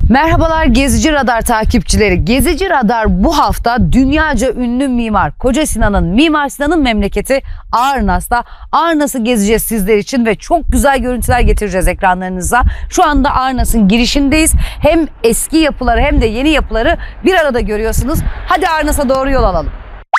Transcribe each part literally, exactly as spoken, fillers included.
Merhabalar Gezici Radar takipçileri. Gezici Radar bu hafta dünyaca ünlü mimar Koca Sinan'ın, Mimar Sinan'ın memleketi Arnas'ta. Arnas'ı gezeceğiz sizler için ve çok güzel görüntüler getireceğiz ekranlarınıza. Şu anda Arnas'ın girişindeyiz. Hem eski yapıları hem de yeni yapıları bir arada görüyorsunuz. Hadi Arnas'a doğru yol alalım.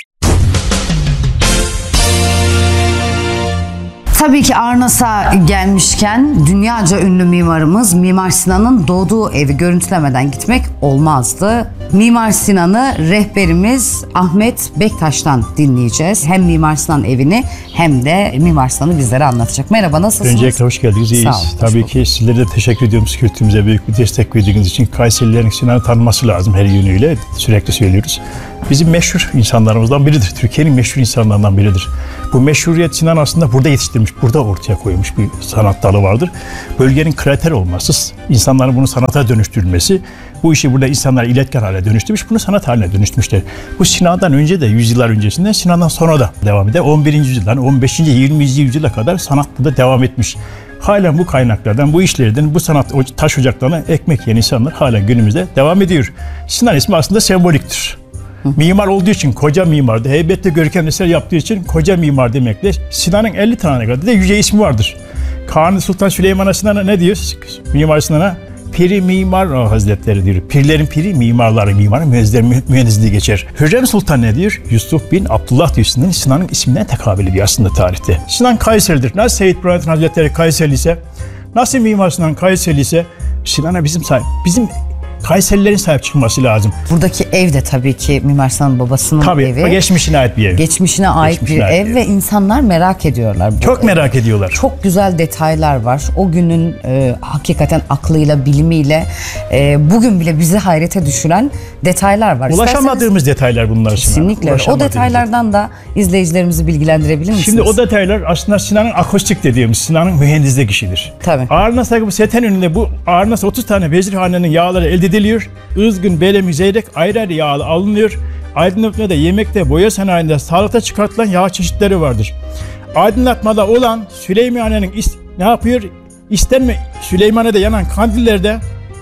Tabii ki Arnas'a gelmişken dünyaca ünlü mimarımız Mimar Sinan'ın doğduğu evi görüntülemeden gitmek olmazdı. Mimar Sinan'ı rehberimiz Ahmet Bektaş'tan dinleyeceğiz. Hem Mimar Sinan evini hem de Mimar Sinan'ı bizlere anlatacak. Merhaba, nasılsınız? Öncelikle hoş geldiniz. İyiyiz. Sağ olun, Tabii ki sizlere de teşekkür ediyorum. Kültürümüze büyük bir destek verdiğiniz için. Kayserilerin Sinan'ı tanıması lazım her yönüyle. Sürekli söylüyoruz. Bizim meşhur insanlarımızdan biridir. Türkiye'nin meşhur insanlarından biridir. Bu meşhuriyet Sinan aslında burada yetiştirmiş, burada ortaya koymuş bir sanat dalı vardır. Bölgenin krater olması, insanların bunu sanata dönüştürülmesi, bu işi burada insanlar iletken hale dönüştürmüş, bunu sanat haline dönüştürmüşler. Bu Sinan'dan önce de, yüzyıllar öncesinden, Sinan'dan sonra da devam eder. on birinci yüzyıldan on beşinci yirminci yüzyıla kadar sanat burada devam etmiş. Halen bu kaynaklardan, bu işlerden, bu sanat taş ocaklarına ekmek yiyen insanlar halen günümüzde devam ediyor. Sinan ismi aslında semboliktir. Mimar olduğu için koca mimardı. Heybetli görkemli eser yaptığı için koca mimar demekle. Sinan'ın elli tane kadar da yüce ismi vardır. Kanuni Sultan Süleyman'a Sinan'a ne diyor? Mimar Sinan'a Piri Mimar Hazretleri diyor. Pirlerin piri, mimarları, mimarın mühendisliği geçer. Hürrem Sultan ne diyor? Yusuf bin Abdullah diyor. Sinan'ın Sinan'ın isminden tekabül ediyor aslında tarihte. Sinan Kayseri'dir. Nasıl Seyit Burhanettin Hazretleri Kayseri ise, nasıl Mimar Sinan Kayseri ise, Sinan'a bizim sahip, bizim Kayserilerin sahip çıkması lazım. Buradaki ev de tabii ki Mimar Sinan'ın babasının tabii, evi. Tabii, geçmişine ait bir ev. Geçmişine ait geçmişine bir ait ev ve insanlar merak ediyorlar. Çok evi. merak ediyorlar. Çok güzel detaylar var. O günün e, hakikaten aklıyla, bilimiyle e, bugün bile bizi hayrete düşüren detaylar var. Ulaşamadığımız İsterseniz, detaylar bunlar. kesinlikle. O detaylardan da izleyicilerimizi bilgilendirebilir misiniz? Şimdi o detaylar aslında Sinan'ın akustik dediğimiz, Sinan'ın mühendislik işidir. Tabii. Arnas'taki bu seten önünde bu Arnas otuz tane vezirhanenin yağları elde ediliyor. Izgın, belemi, zeyrek ayrı ayrı yağlı alınıyor. Aydınlatmada, yemekte, boya sanayinde, salata çıkartılan yağ çeşitleri vardır. Aydınlatmada olan Süleymaniye'nin ne yapıyor? İstenme Süleymaniye'de yanan kandillerde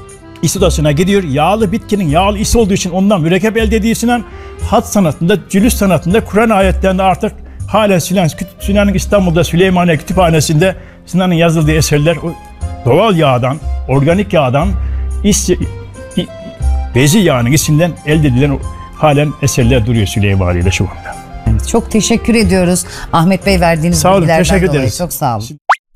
is odasına gidiyor. Yağlı bitkinin yağlı is olduğu için ondan mürekkep elde ediyor Sinan. Hat sanatında, cülüs sanatında, Kur'an ayetlerinde artık hala Sinan, Sinan'ın İstanbul'da Süleymaniye Kütüphanesi'nde Sinan'ın yazıldığı eserler doğal yağdan, organik yağdan, is, bezi yağının isinden elde edilen halen eserler duruyor Süleymaniye'de şu anda. Evet, çok teşekkür ediyoruz Ahmet Bey verdiğiniz sağ olun, bilgilerden teşekkür dolayı. Ederiz. Çok sağ olun.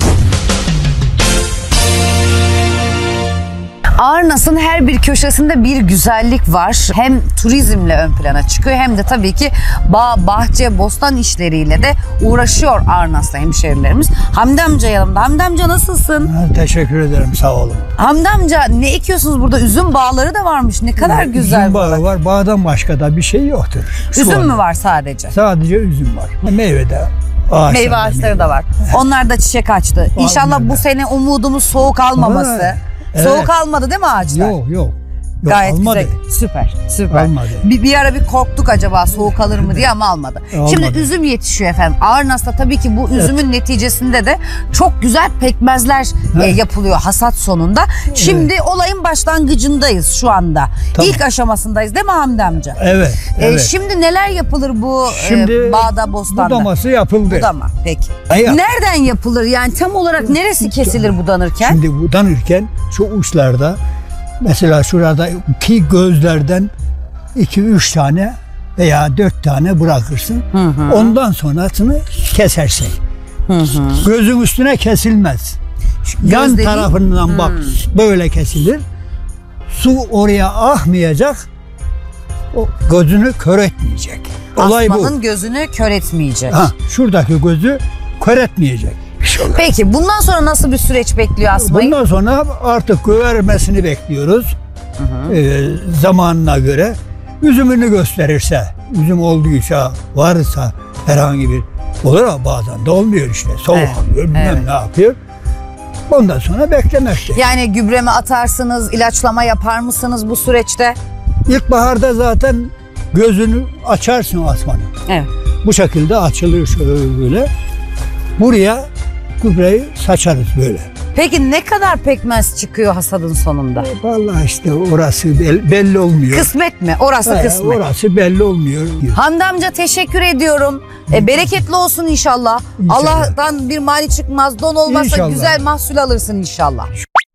Arnas'ın her bir köşesinde bir güzellik var. Hem turizmle ön plana çıkıyor hem de tabii ki bağ, bahçe, bostan işleriyle de uğraşıyor Arnas'ta hemşehrilerimiz. Hamdi amca yanımda. Hamdi amca nasılsın? Teşekkür ederim, sağ olun. Hamdi amca ne ekiyorsunuz burada? Üzüm bağları da varmış. Ne kadar güzel. Üzüm bağı var. Bağdan başka da bir şey yoktur. Üzüm mü var sadece? Sadece üzüm var. Meyve de. Ağaçlar Meyve ağaçları meyve. da var. Onlar da çiçek açtı. İnşallah bu sene umudumuz soğuk almaması. Ha, evet. Soğuk almadı değil mi ağaçlar? Yok yok. Yok, Gayet almadı. güzel. Süper. Süper. Almadı. Bir, bir ara bir korktuk acaba soğuk alır mı diye ama almadı. Almadı. Şimdi üzüm yetişiyor efendim. Arnas'ta tabii ki bu üzümün evet. neticesinde de çok güzel pekmezler e, yapılıyor hasat sonunda. Şimdi evet. olayın başlangıcındayız şu anda. Tamam. İlk aşamasındayız değil mi Hamdi amca? Evet. E, evet. Şimdi neler yapılır bu Şimdi, e, bağda, bostanda? Budaması yapıldı. Budama. Peki. Ay, nereden yapılır? Yani tam olarak neresi kesilir budanırken? Şimdi budanırken şu uçlarda mesela şurada ki gözlerden iki üç tane veya dört tane bırakırsın. Hı hı. Ondan sonrasını kesersin. Hı hı. Gözün üstüne kesilmez. Göz Yan dediğin... tarafından hı. bak böyle kesilir. Su oraya akmayacak. O gözünü kör etmeyecek. Olay Asmanın bu. gözünü kör etmeyecek. Ha, şuradaki gözü kör etmeyecek. Peki bundan sonra nasıl bir süreç bekliyor asmayı? Bundan sonra artık gövermesini bekliyoruz. Hı hı. Ee, zamanına göre üzümünü gösterirse, üzüm olduysa, varsa herhangi bir olur ama bazen de olmuyor işte. Soğuk evet. alıyor, bilmem evet. ne yapıyor. Ondan sonra beklemekte. Yani gübre mi atarsınız, ilaçlama yapar mısınız bu süreçte? İlkbaharda zaten gözünü açarsın asmanın. Evet. Bu şekilde açılır şöyle. Buraya gübreyi saçarız böyle. Peki ne kadar pekmez çıkıyor hasadın sonunda? Vallahi işte orası bel- belli olmuyor. Kısmet mi? Orası He, kısmet. Orası belli olmuyor. Hamdi amca teşekkür ediyorum. E, bereketli olsun inşallah. İnşallah. Allah'tan bir mani çıkmaz. Don olmazsa İnşallah. güzel mahsul alırsın inşallah.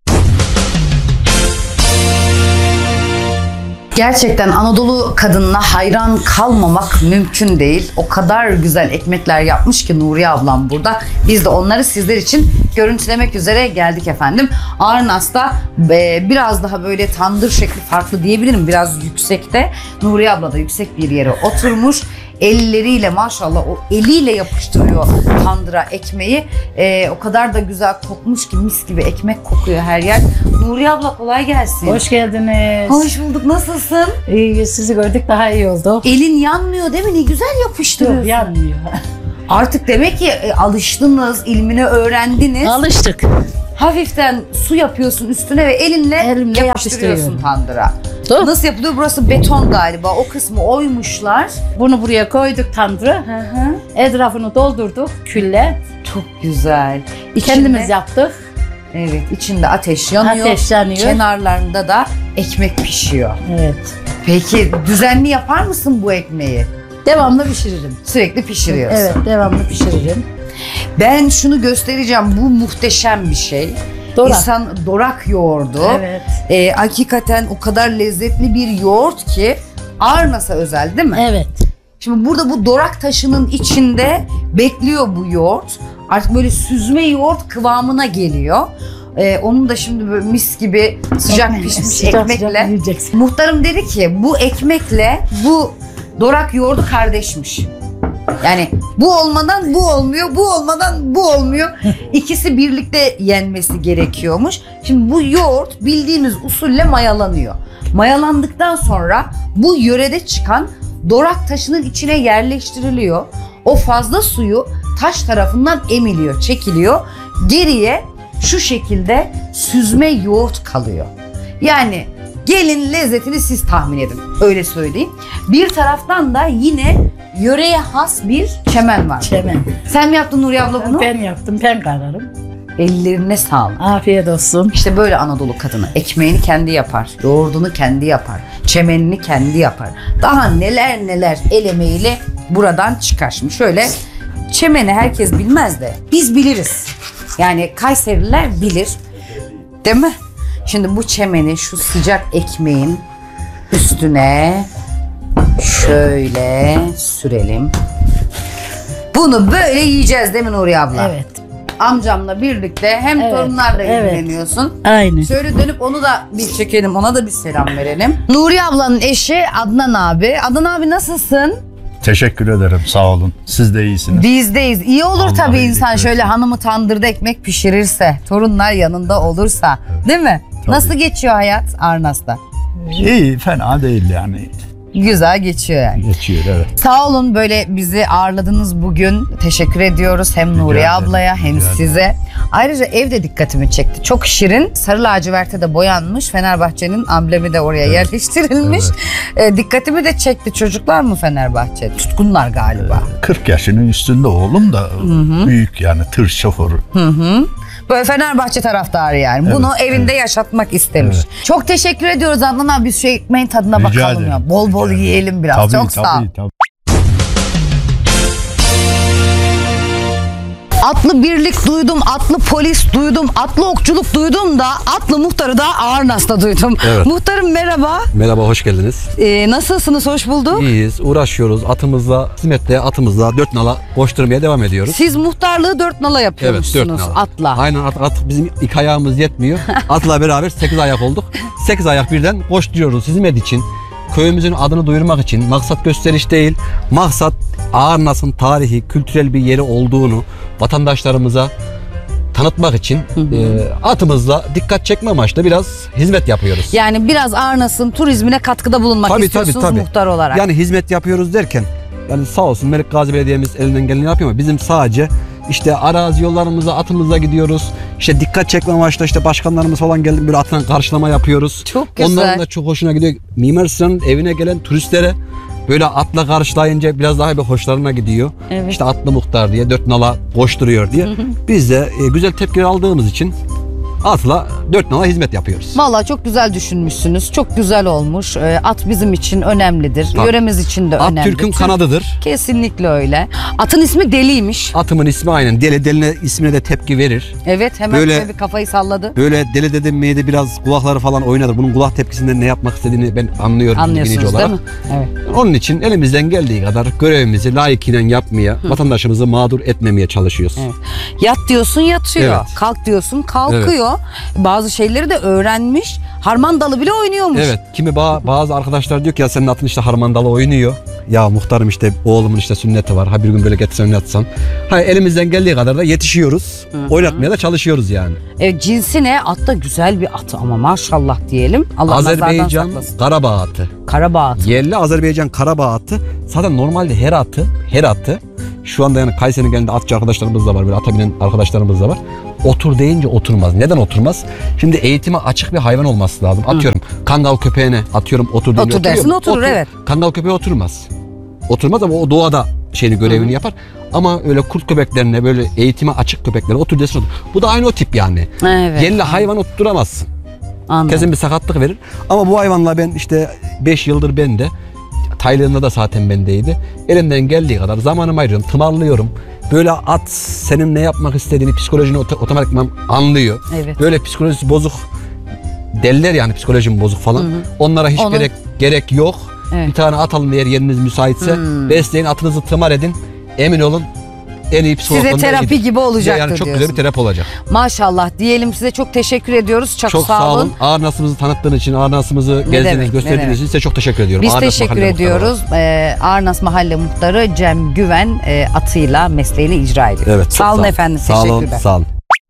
Gerçekten Anadolu kadınına hayran kalmamak mümkün değil. O kadar güzel ekmekler yapmış ki Nuriye ablam burada. Biz de onları sizler için görüntülemek üzere geldik efendim. Arnas'ta e, biraz daha böyle tandır şekli farklı diyebilirim. Biraz yüksekte. Nuriye abla da yüksek bir yere oturmuş. Elleriyle maşallah o eliyle yapıştırıyor tandıra ekmeği. Ee, o kadar da güzel kokmuş ki mis gibi ekmek kokuyor her yer. Nuriye abla kolay gelsin. Hoş geldiniz. Hoş bulduk. Nasılsın? İyi, sizi gördük daha iyi oldu. Elin yanmıyor değil mi? Ne güzel yapıştırıyorsun. Yok, yanmıyor. Artık demek ki e, alıştınız, ilmini öğrendiniz. Alıştık. Hafiften su yapıyorsun üstüne ve elinle, Elimle yapıştırıyorsun yapıştırıyorum. tandıra. Doğru. Nasıl yapılıyor? Burası beton galiba. O kısmı oymuşlar. Bunu buraya koyduk tandıra. Hı hı. Etrafını doldurduk külle. Çok güzel. Kendimiz İçinde- yaptık. Evet, içinde ateş yanıyor. Ateş yanıyor. Kenarlarında da ekmek pişiyor. Evet. Peki düzenli yapar mısın bu ekmeği? Devamlı pişiririm. Sürekli pişiriyorsun. Evet, devamlı pişiririm. Ben şunu göstereceğim. Bu muhteşem bir şey. Dorak. İnsan dorak yoğurdu. Evet. Ee, hakikaten o kadar lezzetli bir yoğurt ki Arnas'a özel değil mi? Evet. Şimdi burada bu dorak taşının içinde bekliyor bu yoğurt. Artık böyle süzme yoğurt kıvamına geliyor. Ee, onun da şimdi böyle mis gibi sıcak Ekmek, pişmiş sıcak sıcak ekmekle. yiyeceksin. Muhtarım dedi ki bu ekmekle bu dorak yoğurdu kardeşmiş. Yani bu olmadan bu olmuyor, bu olmadan bu olmuyor. İkisi birlikte yenmesi gerekiyormuş. Şimdi bu yoğurt bildiğimiz usulle mayalanıyor. Mayalandıktan sonra bu yörede çıkan dorak taşının içine yerleştiriliyor. O fazla suyu taş tarafından emiliyor, çekiliyor. Geriye şu şekilde süzme yoğurt kalıyor. Yani gelin lezzetini siz tahmin edin. Öyle söyleyeyim. Bir taraftan da yine yöreye has bir çemen var. Çemen. Sen mi yaptın Nuriye abla bunu? Ben yaptım, ben kararım. Ellerine sağlık. Afiyet olsun. İşte böyle Anadolu kadını. Ekmeğini kendi yapar. Yoğurdunu kendi yapar. Çemenini kendi yapar. Daha neler neler el emeğiyle buradan çıkar. Şimdi şöyle çemeni herkes bilmez de biz biliriz. Yani Kayserililer bilir. Değil mi? Şimdi bu çemeni şu sıcak ekmeğin üstüne şöyle sürelim. Bunu böyle yiyeceğiz değil mi Nuriye abla? Evet. Amcamla birlikte hem Evet, torunlarla evet. ilgileniyorsun. Aynı. Şöyle dönüp onu da bir çekelim, ona da bir selam verelim. Nuriye ablanın eşi Adnan abi. Adnan abi nasılsın? Teşekkür ederim, sağ olun. Siz de iyisiniz. Bizdeyiz. İyi olur Allah tabii iyilik insan versin. şöyle hanımı tandırda ekmek pişirirse, torunlar yanında olursa. Değil mi? Tabii. Nasıl geçiyor hayat Arnas'ta? İyi, fena değil yani. Güzel geçiyor yani. Geçiyor, evet. Sağ olun böyle bizi ağırladınız bugün. Teşekkür ediyoruz hem Nuriye ederim, ablaya hem rica ederim. size. Ayrıca ev de dikkatimi çekti. Çok şirin. Sarı laciverte de boyanmış. Fenerbahçe'nin amblemi de oraya yerleştirilmiş. E, dikkatimi de çekti. Çocuklar mı Fenerbahçe? Tutkunlar galiba. kırk yaşının üstünde oğlum da büyük yani tır şoförü. Böyle Fenerbahçe taraftarı yani. Bunu Evet, evinde yaşatmak istemiş. Çok teşekkür ediyoruz Adnan abi. Biz şu ekmeğin tadına Rica bakalım ederim, ya. Bol bol rica ederim. yiyelim biraz. Tabii, Çok sağ ol. tabii, tabii. Atlı birlik duydum, atlı polis duydum, atlı okçuluk duydum da atlı muhtarı da Arnas'ta duydum. Evet. Muhtarım merhaba. Merhaba, hoş geldiniz. Ee, nasılsınız? Hoş bulduk. İyiyiz, uğraşıyoruz. Atımızla, hizmetle, atımızla dört nala koşturmaya devam ediyoruz. Siz muhtarlığı dört nala Evet, yapıyormuşsunuz dört nala. atla. Aynen, at, at bizim iki ayağımız yetmiyor. Atla beraber sekiz ayak olduk. Sekiz ayak birden koşturuyoruz hizmet için. Köyümüzün adını duyurmak için. Maksat gösteriş değil. Maksat Arnas'ın tarihi, kültürel bir yeri olduğunu vatandaşlarımıza tanıtmak için e, atımızla dikkat çekme amaçlı biraz hizmet yapıyoruz. Yani biraz Arnas'ın turizmine katkıda bulunmak Tabii, istiyorsunuz tabii, tabii. muhtar olarak. Yani hizmet yapıyoruz derken yani sağ olsun Melik Gazi Belediye'miz elinden geleni yapıyor ama bizim sadece işte arazi yollarımıza atımızla gidiyoruz. İşte dikkat çekme amaçlı işte başkanlarımız falan geldi böyle atla karşılama yapıyoruz. Çok güzel. Onların da çok hoşuna gidiyor. Mimar Sinan'ın evine gelen turistlere böyle atla karşılayınca biraz daha bir hoşlarına gidiyor. Evet. İşte atlı muhtar diye dört nala koşturuyor diye. Biz de e, güzel tepkiler aldığımız için atla dört nala hizmet yapıyoruz. Vallahi çok güzel düşünmüşsünüz. Çok güzel olmuş. Ee, At bizim için önemlidir. Tabii. Yöremiz için de At önemli. Türk'ün Türk- kanadıdır. Kesinlikle öyle. Atın ismi Deli'ymiş. Atımın ismi aynen. Deli deline ismine de tepki verir. Evet, hemen Böyle- şöyle bir kafayı salladı. Böyle deli dedim miydi biraz kulakları falan oynadı. Bunun kulak tepkisinden ne yapmak istediğini ben anlıyorum. Anlıyorsunuz binici değil olarak. mi? Evet. Onun için elimizden geldiği kadar görevimizi layıkıyla yapmaya, vatandaşımızı mağdur etmemeye çalışıyoruz. Evet. Yat diyorsun yatıyor. Evet. Kalk diyorsun kalkıyor. Bazı şeyleri de öğrenmiş. Harman dalı bile oynuyormuş. Evet. Kimi ba- bazı arkadaşlar diyor ki ya senin atın işte harmandalı oynuyor. Ya muhtarım işte oğlumun işte sünneti var. Ha bir gün böyle getirsen oynatsam. Ha elimizden geldiği kadar da yetişiyoruz. Oynatmaya da çalışıyoruz yani. E, cinsi ne? At da güzel bir at ama maşallah diyelim. Allah nazardan Azerbaycan saklasın. Karabağ atı. Karabağ atı. Yerli Azerbaycan Karabağ atı. Zaten normalde her atı, her atı şu anda yani Kayseri'nin geldiğinde atçı arkadaşlarımız da var, böyle ata binen arkadaşlarımız da var. Otur deyince oturmaz. Neden oturmaz? Şimdi eğitime açık bir hayvan olması lazım. Atıyorum kangal köpeğine atıyorum otur deyince Otur dersin, oturuyor mu? oturur, evet. Kangal köpeği oturmaz. Oturmaz ama o doğada şeyini görevini yapar. Ama öyle kurt köpeklerine böyle eğitime açık köpeklere otur desin otur. Bu da aynı o tip yani. Evet. Yerli hayvan oturtamazsın. Anladım. Kesin bir sakatlık verir. Ama bu hayvanla ben işte beş yıldır bende. Tayland'da da zaten bendeydi. Elimden geldiği kadar zamanımı ayırıyorum, tımarlıyorum. Böyle at senin ne yapmak istediğini, psikolojini ot- otomatikman anlıyor. Evet. Böyle psikolojisi bozuk derler yani psikolojim bozuk falan. Onlara hiç Onun- gerek gerek yok. Evet. Bir tane at alın eğer yeriniz müsaitse. Besleyin, atınızı tımar edin. Emin olun en iyi psikologlardan Size terapi biridir. gibi olacaktır Yani çok güzel diyorsun. bir terapi olacak. Maşallah diyelim, size çok teşekkür ediyoruz. Çok, Çok sağ olun. Ağırnasımızı tanıttığın için, ağırnasımızı demek, gezdiğiniz, ne gösterdiğiniz demek. için size çok teşekkür ediyorum. Biz Ağırnas teşekkür Mahalle Muhtarı olarak. ediyoruz. Ee, Ağırnas Mahalle Muhtarı Cem Güven e, atıyla mesleğini icra ediyor. Evet, çok sağ olun efendim. Sağ olun, Teşekkürler. sağ olun.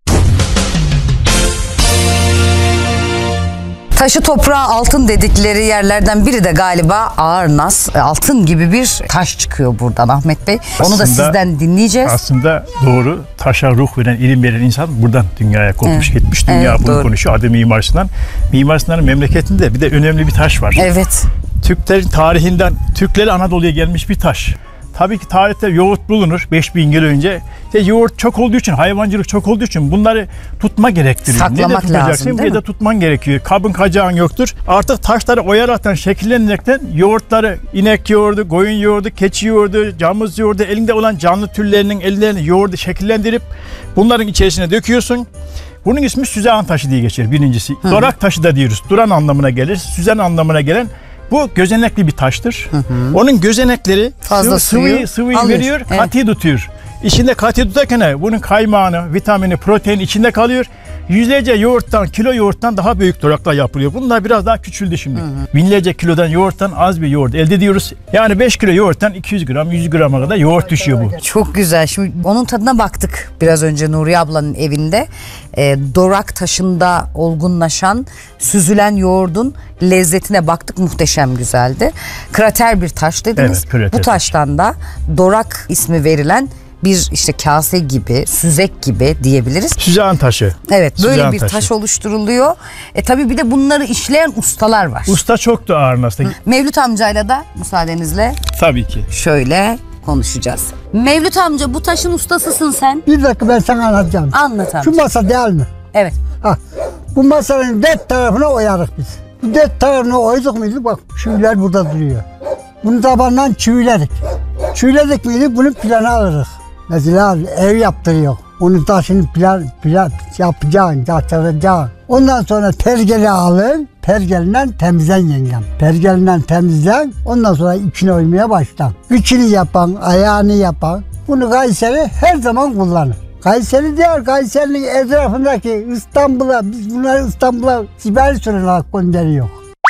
Taşı toprağa altın dedikleri yerlerden biri de galiba Ağırnas. E, Altın gibi bir taş çıkıyor buradan Ahmet Bey. Onu da Aslında- sizden dinleyeceğiz. Aslında doğru, taşa ruh veren, ilim veren insan buradan dünyaya kopmuş Evet. gitmiş. Dünya Evet, bunu doğru. konuşuyor. Adı Mimar Sinan. Mimar Sinan'ın memleketinde bir de önemli bir taş var. Evet. Türklerin tarihinden, Türkleri Anadolu'ya gelmiş bir taş. Tabii ki tarihte yoğurt bulunur beş bin yıl önce. İşte yoğurt çok olduğu için, hayvancılık çok olduğu için bunları tutma gerektiriyor. Saklamak ne de tutacaksın, lazım, değil bir mi? de tutman gerekiyor. Kabın kacağın yoktur. Artık taşları oyaraktan, şekillenerekten yoğurtları, inek yoğurdu, koyun yoğurdu, keçi yoğurdu, camız yoğurdu, elinde olan canlı türlerinin ellerini yoğurdu şekillendirip bunların içerisine döküyorsun. Bunun ismi süzan taşı diye geçer birincisi. Dorak taşı da diyoruz. Duran anlamına gelir. Süzen anlamına gelen bu gözenekli bir taştır. Onun gözenekleri Fazla sıvı, suyu sıvıyı, sıvıyı alıyor. veriyor, Evet. katı tutuyor. İçinde katı tutarken bunun kaymağını, vitamini, protein içinde kalıyor. Yüzlerce yoğurttan, kilo yoğurttan daha büyük duraklar yapılıyor. Bunlar biraz daha küçüldü şimdi. Binlerce kilodan yoğurttan az bir yoğurt elde ediyoruz. Yani beş kilo yoğurttan iki yüz gram, yüz grama kadar yoğurt düşüyor bu. Çok güzel. Şimdi onun tadına baktık biraz önce Nuriye ablanın evinde. Ee, dorak taşında olgunlaşan, süzülen yoğurdun lezzetine baktık. Muhteşem güzeldi. Krater bir taş dediniz. Evet, krater Bu taştan da dorak ismi verilen bir işte kase gibi, süzek gibi diyebiliriz. Süzan taşı. Evet, böyle Süzan bir taşı. taş oluşturuluyor. E tabii bir de bunları işleyen ustalar var. Usta çoktu Ağırnas'ta. Mevlüt amcayla da müsaadenizle Tabii ki. şöyle konuşacağız. Mevlüt amca, bu taşın ustasısın sen. Bir dakika ben sana anlatacağım. Anlat amca. Şu masa değil mi? Evet. Ha, bu masanın dört tarafına oyarız biz. Bu dört tarafına oyduk muydu? Bak çiviler burada duruyor. Bunu tabandan çiviledik. Çiviledik miydi bunun planı alırız. Mesela ev yaptırıyor. Onun taşını plan, plan yapacaksın, yapacaksın. Ondan sonra pergeli alın. Pergelinden temizlen yengem. Pergelinden temizlen. Ondan sonra içine oymaya başla. İçini yapan, ayağını yapan. Bunu Kayseri her zaman kullanır. Kayseri diğer Kayseri'nin etrafındaki İstanbul'a, biz bunları İstanbul'a sipariş olarak gönderiyor.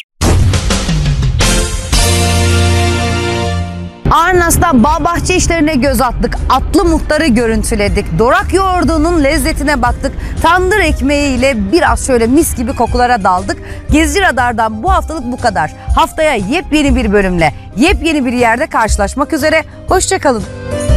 Ağırnas'ta bağ bahçe işlerine göz attık. Atlı muhtarı görüntüledik. Dorak yoğurdunun lezzetine baktık. Tandır ekmeğiyle biraz şöyle mis gibi kokulara daldık. Gezici Radar'dan bu haftalık bu kadar. Haftaya yepyeni bir bölümle, yepyeni bir yerde karşılaşmak üzere. Hoşça kalın.